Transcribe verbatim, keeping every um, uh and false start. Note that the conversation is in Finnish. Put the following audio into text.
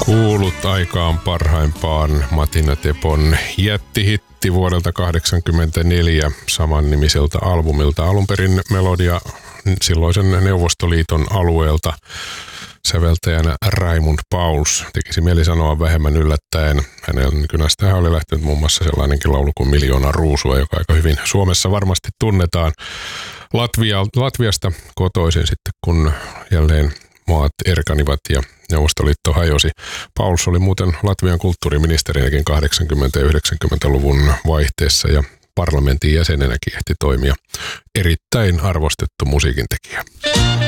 Kuulut aikaan parhaimpaan Matina Tepon jättihitti vuodelta kahdeksankymmentäneljä samannimiseltä albumilta. Alun perin melodia silloisen Neuvostoliiton alueelta. Säveltäjänä Raimund Pauls. Tekisi mieli sanoa vähemmän yllättäen. Hänen kynästään oli lähtenyt muun muassa sellainenkin laulu kuin Miljoona ruusua, joka aika hyvin Suomessa varmasti tunnetaan. Latvia, Latviasta kotoisin sitten, kun jälleen maat erkanivat ja Neuvostoliitto hajosi. Pauls oli muuten Latvian kulttuuriministerinäkin kahdeksankymmentä- ja yhdeksänkymmentäluvun vaihteessa ja parlamentin jäsenenäkin ehti toimia. Erittäin arvostettu musiikintekijä.